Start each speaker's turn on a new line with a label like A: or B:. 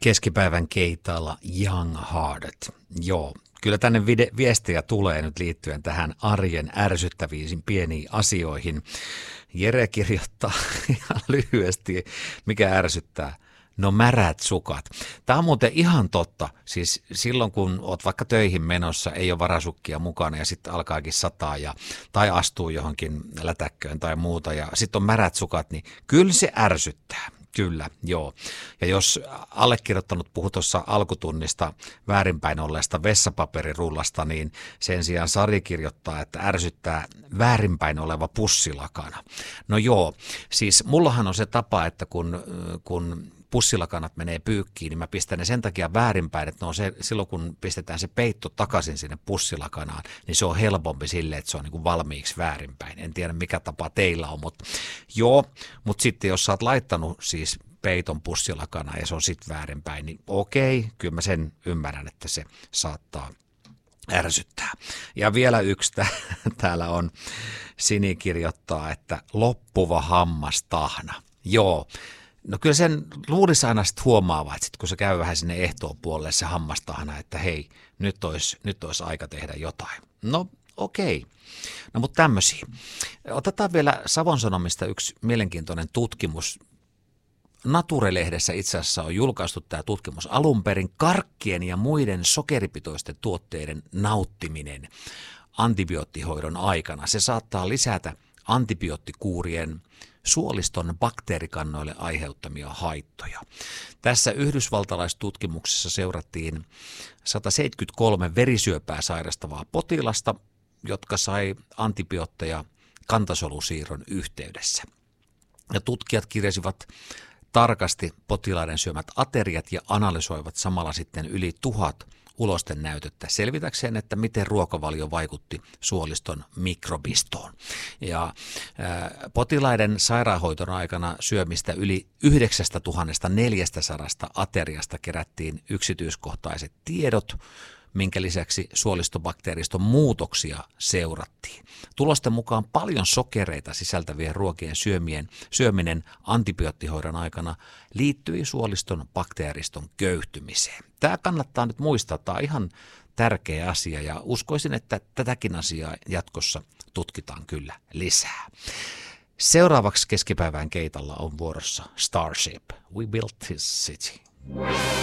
A: Keskipäivän keitaalla Young Hearted. Joo, kyllä tänne viestejä tulee nyt liittyen tähän arjen ärsyttäviin pieniin asioihin. Jere kirjoittaa ihan lyhyesti, mikä ärsyttää. No märät sukat. Tämä on muuten ihan totta. Siis silloin kun oot vaikka töihin menossa, ei ole varasukkia mukana ja sitten alkaakin sataa tai astuu johonkin lätäkköön tai muuta ja sitten on märät sukat, niin kyllä se ärsyttää. Kyllä, joo. Ja jos allekirjoittanut puhui tuossa alkutunnista väärinpäin olleesta vessapaperirullasta, niin sen sijaan Sari kirjoittaa, että ärsyttää väärinpäin oleva pussilakana. No joo, siis mullahan on se tapa, että kun pussilakanat menee pyykkiin, niin mä pistän ne sen takia väärinpäin, että silloin kun pistetään se peitto takaisin sinne pussilakanaan, niin se on helpompi sille, että se on niin kuin valmiiksi väärinpäin. En tiedä mikä tapa teillä on, mutta joo, mutta sitten jos sä oot laittanut siis peiton pussilakana ja se on sitten väärinpäin, niin okei, kyllä mä sen ymmärrän, että se saattaa ärsyttää. Ja vielä yksi täällä on, Sini kirjoittaa, että loppuva hammastahna. Joo. No kyllä sen luulisi aina sitten huomaavat, että kun se käy vähän sinne ehtoon puolelle se hammastahna, että hei, nyt olisi aika tehdä jotain. No okei. No mutta tämmöisiä. Otetaan vielä Savon Sanomista yksi mielenkiintoinen tutkimus. Nature-lehdessä itse asiassa on julkaistu tämä tutkimus alun perin karkkien ja muiden sokeripitoisten tuotteiden nauttiminen antibioottihoidon aikana. Se saattaa lisätä antibioottikuurien suoliston bakteerikannoille aiheuttamia haittoja. Tässä yhdysvaltalaistutkimuksessa seurattiin 173 verisyöpää sairastavaa potilasta, jotka sai antibiootteja kantasolusiirron yhteydessä. Ja tutkijat kirjasivat tarkasti potilaiden syömät ateriat ja analysoivat samalla sitten yli 1000 ulosten näytettä selvitäkseen, että miten ruokavalio vaikutti suoliston mikrobistoon. Ja potilaiden sairaanhoiton aikana syömistä yli 9400 ateriasta kerättiin yksityiskohtaiset tiedot, minkä lisäksi suolistobakteeriston muutoksia seurattiin. Tulosten mukaan paljon sokereita sisältävien ruokien syöminen antibioottihoidon aikana liittyi suoliston bakteeriston köyhtymiseen. Tämä kannattaa nyt muistaa, tämä on ihan tärkeä asia ja uskoisin, että tätäkin asiaa jatkossa tutkitaan kyllä lisää. Seuraavaksi keskipäivän keitalla on vuorossa Starship. We built this city.